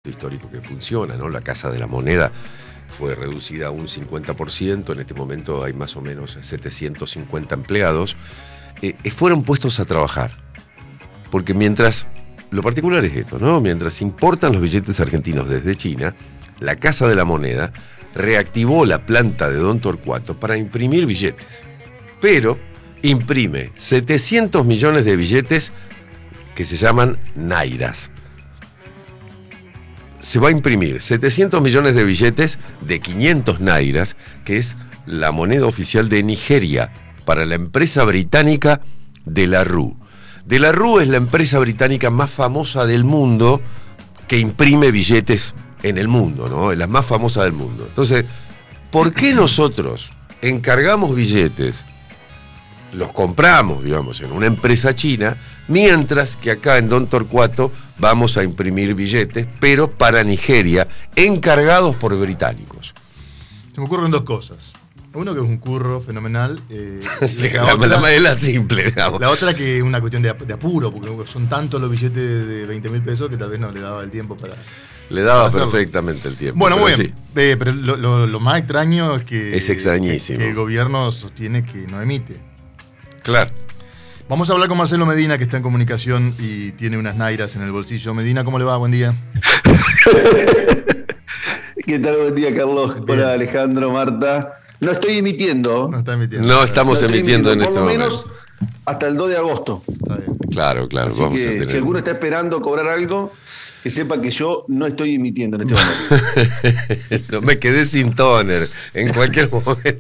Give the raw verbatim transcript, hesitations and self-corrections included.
histórico que funciona, ¿no? La Casa de la Moneda fue reducida a un cincuenta por ciento, en este momento hay más o menos setecientos cincuenta empleados, eh, fueron puestos a trabajar. Porque mientras, lo particular es esto, ¿no? Mientras importan los billetes argentinos desde China, la Casa de la Moneda reactivó la planta de Don Torcuato para imprimir billetes. Pero imprime setecientos millones de billetes que se llaman nairas. Se va a imprimir setecientos millones de billetes de quinientos nairas, que es la moneda oficial de Nigeria, para la empresa británica De La Rue. De La Rue es la empresa británica más famosa del mundo que imprime billetes en el mundo, ¿no? Es la más famosa del mundo. Entonces, ¿por qué nosotros encargamos billetes, los compramos, digamos, en una empresa china, mientras que acá en Don Torcuato vamos a imprimir billetes, pero para Nigeria, encargados por británicos? Se me ocurren dos cosas. Uno, que es un curro fenomenal. Eh, sí, la, la, otra, la, la, la simple, digamos. La otra, que es una cuestión de, de apuro, porque son tantos los billetes de veinte mil pesos que tal vez no le daba el tiempo para... Le daba perfectamente el tiempo. Bueno, muy bien. Sí. Eh, pero lo, lo, lo más extraño es que... Es extrañísimo. Que, que el gobierno sostiene que no emite. Claro. Vamos a hablar con Marcelo Medina, que está en comunicación y tiene unas nairas en el bolsillo. Medina, ¿cómo le va? Buen día. ¿Qué tal? Buen día, Carlos. Bien. Hola, Alejandro, Marta. No estoy emitiendo. No está emitiendo. No estamos no emitiendo, emitiendo en este momento. Por lo menos hasta el dos de agosto. Está bien. Claro, claro. Así vamos que a tener... si alguno está esperando cobrar algo, que sepa que yo no estoy emitiendo en este momento. No, me quedé sin tóner en cualquier momento.